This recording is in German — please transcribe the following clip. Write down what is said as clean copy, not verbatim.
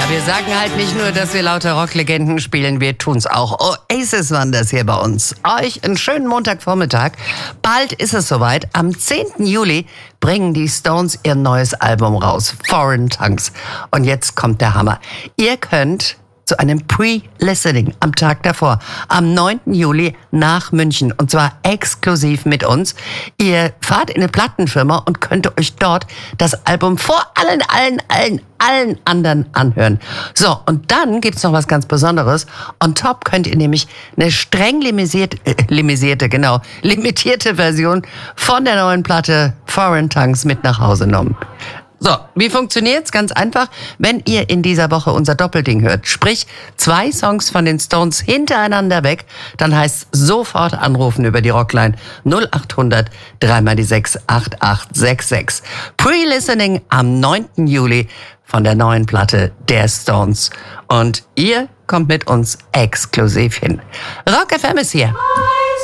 Wir sagen halt nicht nur, dass wir lauter Rocklegenden spielen, wir tun's auch. Oasis waren das hier bei uns. Euch einen schönen Montagvormittag. Bald ist es soweit. Am 10. Juli bringen die Stones ihr neues Album raus, Foreign Tongues. Und jetzt kommt der Hammer. Ihr könnt zu einem Pre-Listening am Tag davor, am 9. Juli nach München, und zwar exklusiv mit uns. Ihr fahrt in eine Plattenfirma und könnt euch dort das Album vor allen anderen anhören. So, und dann gibt's noch was ganz Besonderes. On top könnt ihr nämlich eine streng limitierte Version von der neuen Platte Foreign Tongues mit nach Hause nehmen. So, wie funktioniert's? Ganz einfach. Wenn ihr in dieser Woche unser Doppelding hört, sprich 2 Songs von den Stones hintereinander weg, dann heißt sofort anrufen über die Rockline 0800 3x6 8866. Pre-Listening am 9. Juli von der neuen Platte der Stones. Und ihr kommt mit uns exklusiv hin. Rock FM ist hier.